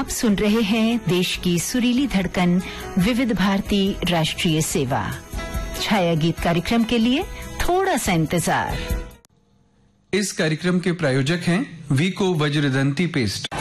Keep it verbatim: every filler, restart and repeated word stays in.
आप सुन रहे हैं देश की सुरीली धड़कन विविध भारती राष्ट्रीय सेवा। छाया गीत कार्यक्रम के लिए थोड़ा सा इंतजार। इस कार्यक्रम के प्रायोजक हैं वीको वज्रदंती पेस्ट।